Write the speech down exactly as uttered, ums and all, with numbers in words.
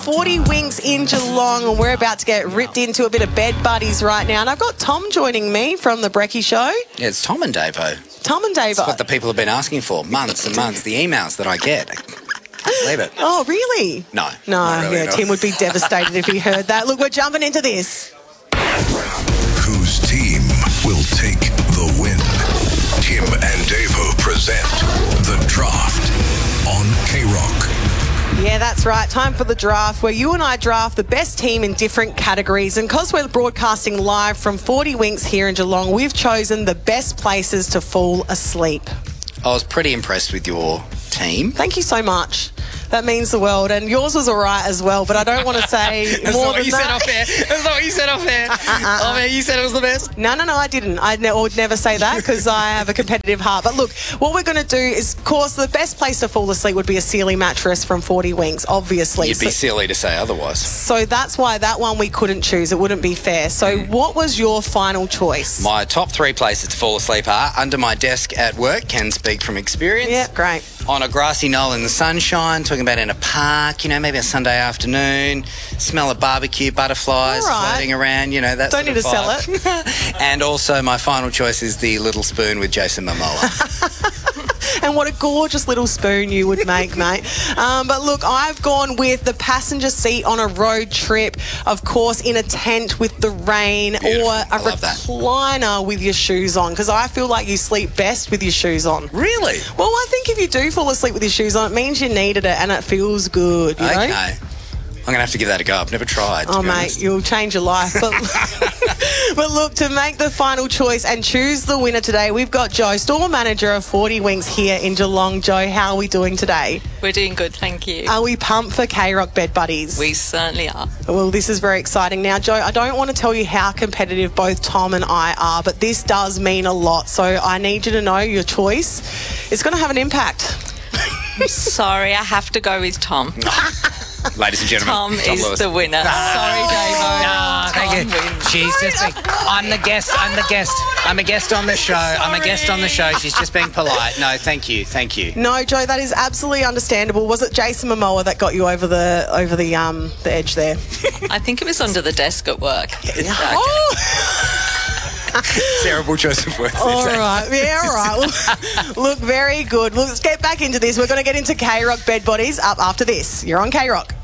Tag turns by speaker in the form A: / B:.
A: forty Winks in Geelong, and we're about to get ripped into a bit of bed buddies right now. And I've got Tom joining me from the Brekkie Show.
B: Yeah, it's Tom and Davo.
A: Tom and Davo.
B: That's what the people have been asking for months and months. The emails that I get. I can't believe it.
A: Oh, really?
B: No.
A: No,
B: not really,
A: yeah,
B: no.
A: Tim would be devastated if he heard that. Look, we're jumping into this.
C: Whose team will take the win? Tim and Davo present The Draft on K-Rock.
A: Yeah, that's right. Time for the draft, where you and I draft the best team in different categories. And because we're broadcasting live from forty Winks here in Geelong, we've chosen the best places to fall asleep.
B: I was pretty impressed with your team.
A: Thank you so much. That means the world. And yours was all right as well, but I don't want to say
B: That's
A: more
B: not what
A: than
B: you
A: that.
B: said off air. That's not what you said off air.
A: Uh-uh.
B: Oh, man, you said it was the best.
A: No, no, no, I didn't. I ne- would never say that because I have a competitive heart. But look, what we're going to do is, of course, the best place to fall asleep would be a Sealy mattress from forty Winks, obviously.
B: You'd be
A: So,
B: silly to say otherwise.
A: so that's why that one we couldn't choose. It wouldn't be fair. So what was your final choice?
B: My top three places to fall asleep are under my desk at work, can speak from experience.
A: Yeah, great.
B: On a grassy knoll in the sunshine, talking about in a park, you know, maybe a Sunday afternoon, smell of barbecue, butterflies
A: All right.
B: floating around, you know, that
A: Don't
B: sort
A: need
B: of
A: to sell
B: vibe.
A: it.
B: And also my final choice is the little spoon with Jason Momoa.
A: And what a gorgeous little spoon you would make, mate. Um, but look, I've gone with the passenger seat on a road trip, of course, in a tent with the rain,
B: Beautiful.
A: or a
B: I love that.
A: recliner with your shoes on, because I feel like you sleep best with your shoes on.
B: Really?
A: Well, I think if you do fall asleep with your shoes on, it means you needed it and it feels good, you
B: Okay.
A: know?
B: I'm going to have to give that a go. I've never tried, to
A: Oh,
B: be
A: mate,
B: honest.
A: you'll change your life. But, but look, to make the final choice and choose the winner today, we've got Joe, store manager of forty Winks here in Geelong. Joe, how are we doing today?
D: We're doing good, thank you.
A: Are we pumped for K-Rock Bed Buddies?
D: We certainly are.
A: Well, this is very exciting. Now, Joe, I don't want to tell you how competitive both Tom and I are, but this does mean a lot. So I need you to know your choice is going to have an impact.
D: I'm sorry, I have to go with Tom.
B: Ladies and gentlemen,
D: Tom,
B: Tom
D: is
B: Lewis.
D: the winner. Sorry, Davo.
E: Ah, thank
D: Tom
E: you.
D: wins.
E: She's just being, I'm the guest. I'm the guest. I'm a guest on the show. I'm a guest on the show. She's just being polite. No, thank you. Thank you.
A: No, Joe, that is absolutely understandable. Was it Jason Momoa that got you over the over the um the edge there?
D: I think it was under the desk at work.
A: Oh!
B: Terrible choice of words.
A: All right. Yeah, all right. Well, look, very good. Look, let's get back into this. We're going to get into K-Rock Bed Buddies up after this. You're on K-Rock.